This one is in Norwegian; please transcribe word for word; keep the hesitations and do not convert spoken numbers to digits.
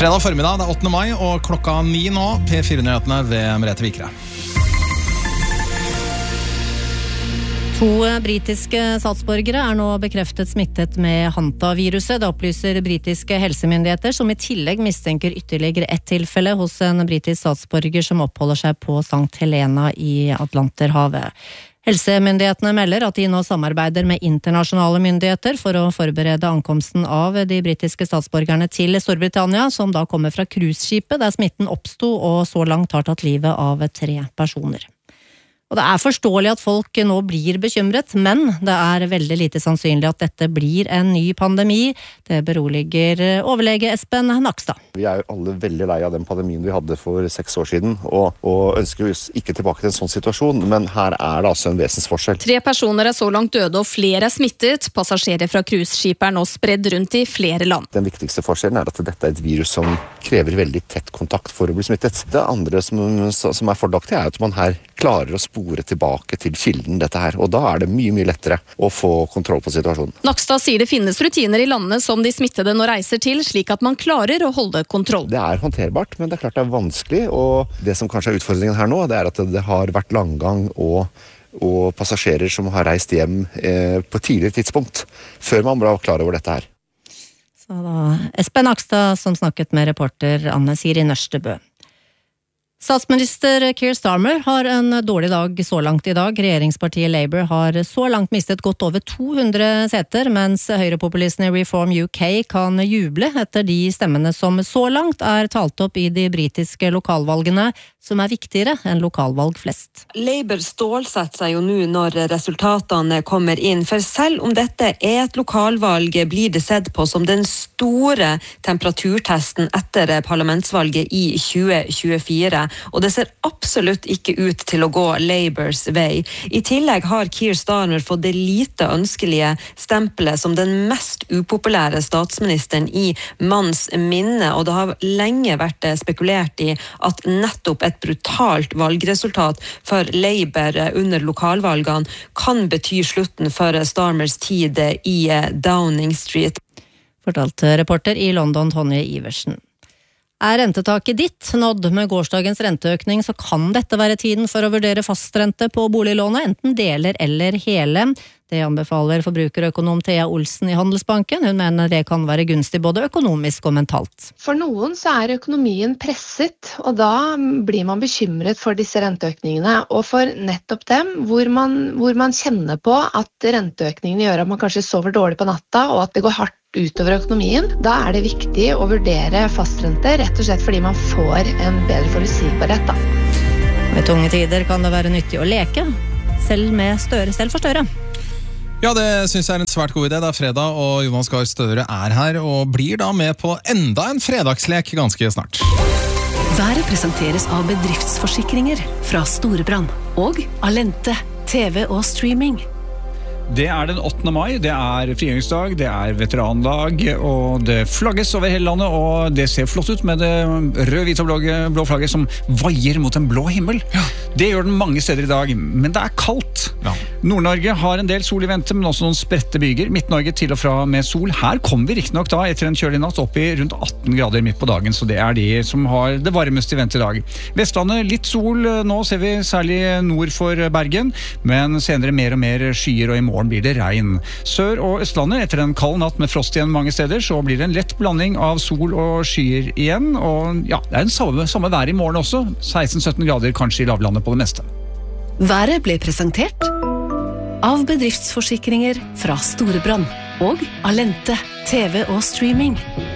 Fredag formiddag, det er åttende mai, og klokka ni nå, P fire-nyhetene ved Merete Vikre. To britiske statsborgere er nå bekreftet smittet med Hanta-viruset. Det opplyser britiske helsemyndigheter, som i tillegg mistenker ytterligere ett tilfelle hos en britisk statsborger som oppholder seg på Sankt Helena i Atlanterhavet. Helsemyndighetene melder at de nå samarbeider med internasjonale myndigheter for å forberede ankomsten av de britiske statsborgerne til Storbritannia, som da kommer fra cruiseskipet der smitten oppsto og så langt har tatt livet av tre personer. Og det er forståelig at folk nå blir bekymret, men det er veldig lite sannsynlig at dette blir en ny pandemi. Det beroliger overlege Espen Nakstad. Vi er jo alle veldig lei av den pandemien vi hadde for seks år siden, og, og ønsker oss ikke tilbake til en sånn situasjon, men her er det altså en vesensforskjell. Tre personer er så langt døde, og flere er smittet. Passasjerer fra cruiseskip er nå spredd rundt i flere land. Den viktigste forskjellen er at dette er et virus som krever veldig tett kontakt for å bli smittet. Det andre som, som er fordaktig er at man her klarer å spore tilbake til kilden dette her, og da er det mye, mye lettere å få kontroll på situasjonen. Nakstad sier det finnes rutiner i landene som de smittede nå reiser til, slik at man klarer å holde kontroll. Det er håndterbart, men det er klart det er vanskelig, og det som kanskje er utfordringen her nå, det er at det har vært langgang og, og passasjerer som har reist hjem eh, på et tidligere tidspunkt, før man ble klar over dette her. Så da Espen Nakstad som snakket med reporter Anne Siri Nørstebø. Statsminister Keir Starmer har en dårlig dag så langt i dag. Regjeringspartiet Labour har så langt mistet godt over to hundre seter, mens høyrepopulistene Reform U K kan juble etter de stemmene som så langt er talt opp i de britiske lokalvalgene, som er viktigere enn lokalvalg flest. Labour stålsetter seg jo nå når resultatene kommer inn, for selv om dette er et lokalvalg, blir det sett på som den store temperaturtesten etter parlamentsvalget i tjue tjuefire. Og det ser absolutt ikke ut til å gå Labours vei. I tillegg har Keir Starmer fått det lite ønskelige stempelet som den mest upopulære statsministeren i manns minne, og det har lenge vært spekulert i at nettopp et brutalt valgresultat for Labour under lokalvalgene kan bety slutten for Starmers tid i Downing Street. Fortalte reporter i London Tonje Iversen. Er rentetaket ditt nådd med gårsdagens renteøkning, så kan dette være tiden for å vurdere fastrente på boliglånet, enten deler eller hele. Det anbefaler forbrukerøkonom Thea Olsen i Handelsbanken. Hun mener det kan være gunstig både økonomisk og mentalt. For noen så er økonomien presset, og da blir man bekymret for disse renteøkningene. Og for nettopp dem, hvor man, hvor man kjenner på at renteøkningene gjør at man kanskje sover dårlig på natta, og at det går hardt utover økonomien, da er det viktig å vurdere fastrente, rett og slett fordi man får en bedre forutsigbarhet da. Ved tunge tider kan det være nyttig å leke, selv med Støre, selv for Støre. Ja, det synes jeg er en svært god idé. Det er fredag, og Jonas Gahr Støre er her, og blir da med på enda en fredagslek ganske snart. Været presenteres av bedriftsforsikringer fra Storebrand og Alente, T V og streaming. Det er den åttende mai, det er frigjøringsdag, det er veterandag, og det flagges over hele landet, og det ser flott ut med det røde, hvite og blå flagget som vaier mot en blå himmel. Ja. Det gjør den mange steder i dag, men det er kaldt. Ja. Nord-Norge har en del sol i vente, men også noen spredte byger. Midt-Norge til og fra med sol. Her kommer vi riktignok da etter en kjølig natt opp i rundt atten grader midt på dagen, så det er de som har det varmeste i vente i dag. Vestlandet, litt sol nå ser vi særlig nord for Bergen, men senere mer og mer skyer, og i morgen blir det regn. Sør- og Østlandet, etter en kald natt med frost igjen mange steder, så blir det en lett blanding av sol og skyer igjen, og ja, det er den samme, samme vær i morgen også, seksten til sytten grader kanskje i lavlandet på det meste. Været ble presentert av bedriftsforsikringer fra Storebrand og Alente, T V og streaming.